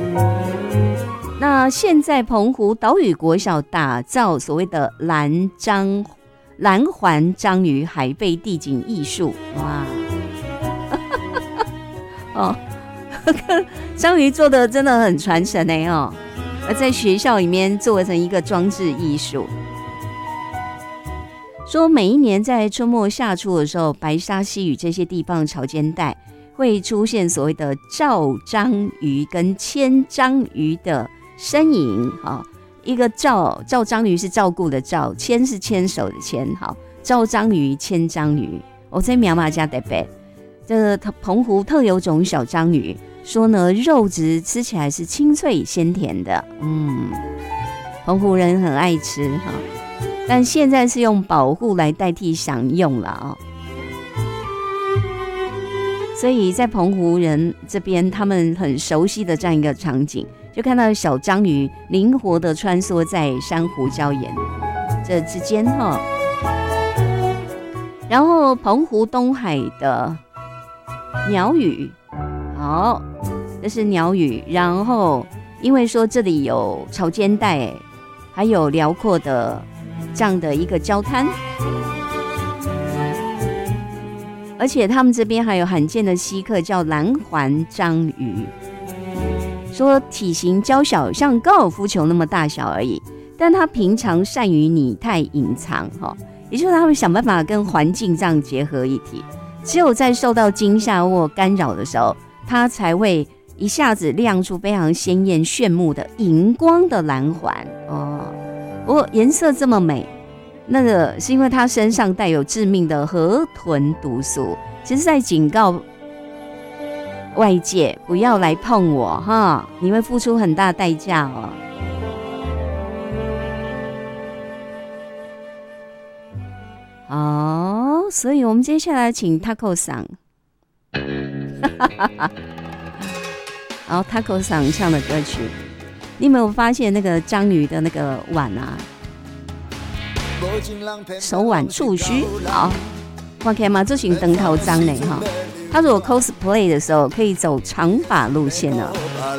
那现在澎湖岛屿国小打造所谓的蓝环章鱼海贝地景艺术，哇！哦，章鱼做的真的很传神哦，而在学校里面做成一个装置艺术。说每一年在春末夏初的时候，白沙溪与这些地方潮间带会出现所谓的照章鱼跟牵章鱼的身影。一个照章鱼是照顾的照，牵是牵手的牵，照章鱼牵章鱼，我在苗马家特别，这个澎湖特有种小章鱼，说呢肉质吃起来是清脆鲜甜的，澎湖人很爱吃但现在是用保护来代替享用了所以在澎湖人这边，他们很熟悉的这样一个场景，就看到小章鱼灵活的穿梭在珊瑚礁岩这之间然后澎湖东海的鸟语，这是鸟语。然后因为说这里有潮间带，还有辽阔的这样的一个礁滩，而且他们这边还有罕见的稀客叫蓝环章鱼，说体型娇小，像高尔夫球那么大小而已，但它平常善于拟态隐藏也就是他们想办法跟环境这样结合一体，只有在受到惊吓或干扰的时候，它才会一下子亮出非常鲜艳炫目的荧光的蓝环不过颜色这么美，那个是因为它身上带有致命的河豚毒素，其实在警告外界不要来碰我你会付出很大代价所以我们接下来请 Taco 桑Taco 桑唱的歌曲，你有没有发现那个章鱼的那个碗手腕触须看起来嘛，这群灯头章呢他如果 cosplay 的时候可以走长发路线